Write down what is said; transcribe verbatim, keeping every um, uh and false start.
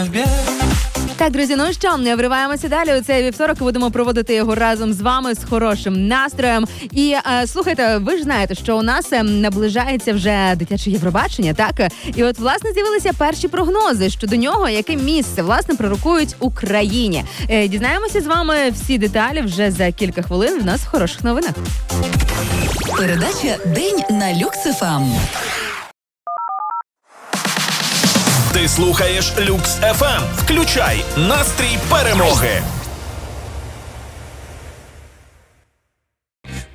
Так, друзі, ну що, не вриваємося далі. У цей вівторок будемо проводити його разом з вами, з хорошим настроєм. І е, слухайте, ви ж знаєте, що у нас е, наближається вже дитяче Євробачення, так? І от, власне, з'явилися перші прогнози щодо нього, яке місце, власне, пророкують Україні. Е, дізнаємося з вами всі деталі вже за кілька хвилин в нас в хороших новинах. Передача «День» на Люкс еф ем. Ти слухаєш Люкс еф ем. Включай настрій перемоги.